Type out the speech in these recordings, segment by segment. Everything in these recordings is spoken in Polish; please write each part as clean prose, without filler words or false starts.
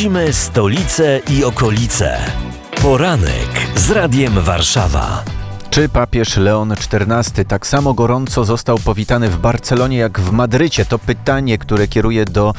Śledzimy stolicę i okolice. Poranek z Radiem Warszawa. Czy papież Leon XIV tak samo gorąco został powitany w Barcelonie jak w Madrycie? To pytanie, które kieruję do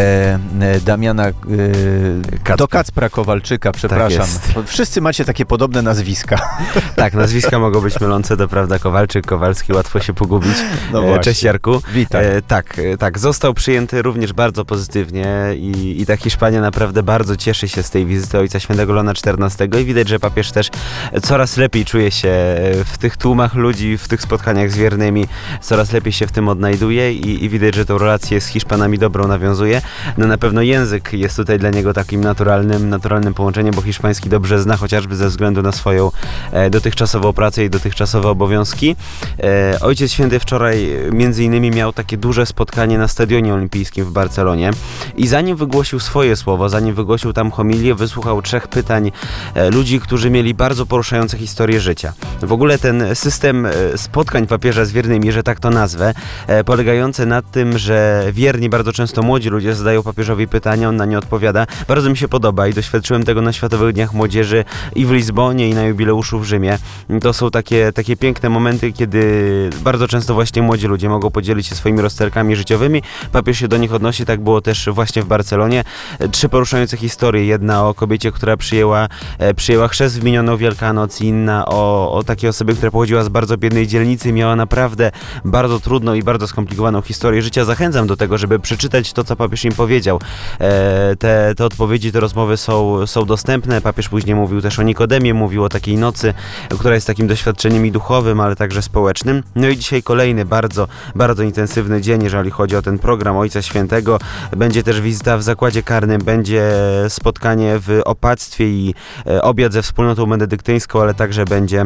do Kacpra Kowalczyka, przepraszam. Tak Wszyscy macie takie podobne nazwiska. Tak, nazwiska mogą być mylące, to prawda, Kowalczyk, Kowalski, łatwo się pogubić. No właśnie. Cześć Jarku. Witaj. Tak, został przyjęty również bardzo pozytywnie i ta Hiszpania naprawdę bardzo cieszy się z tej wizyty Ojca Świętego Leona XIV i widać, że papież też coraz lepiej czuje się w tych tłumach ludzi, w tych spotkaniach z wiernymi, coraz lepiej się w tym odnajduje i widać, że tą relację z Hiszpanami dobrą nawiązuje. No na pewno język jest tutaj dla niego takim naturalnym połączeniem, bo hiszpański dobrze zna, chociażby ze względu na swoją dotychczasową pracę i dotychczasowe obowiązki. Ojciec Święty wczoraj między innymi miał takie duże spotkanie na Stadionie Olimpijskim w Barcelonie i zanim wygłosił swoje słowo, zanim wygłosił tam homilię, wysłuchał 3 pytań ludzi, którzy mieli bardzo poruszające historie życia. W ogóle ten system spotkań papieża z wiernymi, że tak to nazwę, polegający na tym, że wierni, bardzo często młodzi ludzie zadają papieżowi pytania, on na nie odpowiada. Bardzo mi się podoba i doświadczyłem tego na Światowych Dniach Młodzieży i w Lizbonie, i na jubileuszu w Rzymie. To są takie piękne momenty, kiedy bardzo często właśnie młodzi ludzie mogą podzielić się swoimi rozterkami życiowymi. Papież się do nich odnosi, tak było też właśnie w Barcelonie. 3 poruszające historie. Jedna o kobiecie, która przyjęła chrzest w minioną Wielkanoc, i inna o takiej osobie, która pochodziła z bardzo biednej dzielnicy i miała naprawdę bardzo trudną i bardzo skomplikowaną historię życia. Zachęcam do tego, żeby przeczytać to, co papież im powiedział. Te odpowiedzi, te rozmowy są dostępne. Papież później mówił też o Nikodemie, mówił o takiej nocy, która jest takim doświadczeniem i duchowym, ale także społecznym. No i dzisiaj kolejny bardzo, bardzo intensywny dzień, jeżeli chodzi o ten program Ojca Świętego. Będzie też wizyta w zakładzie karnym, będzie spotkanie w opactwie i obiad ze wspólnotą benedyktyńską, ale także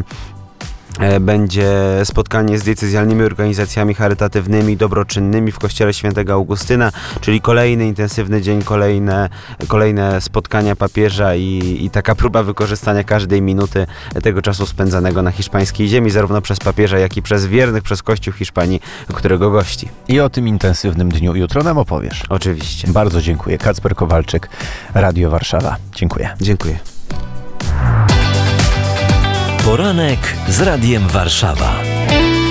będzie spotkanie z diecezjalnymi organizacjami charytatywnymi, dobroczynnymi w kościele Świętego Augustyna, czyli kolejny intensywny dzień, kolejne spotkania papieża i taka próba wykorzystania każdej minuty tego czasu spędzanego na hiszpańskiej ziemi, zarówno przez papieża, jak i przez wiernych, przez Kościół Hiszpanii, którego gości. I o tym intensywnym dniu jutro nam opowiesz. Oczywiście. Bardzo dziękuję. Kacper Kowalczyk, Radio Warszawa. Dziękuję. Dziękuję. Poranek z Radiem Warszawa.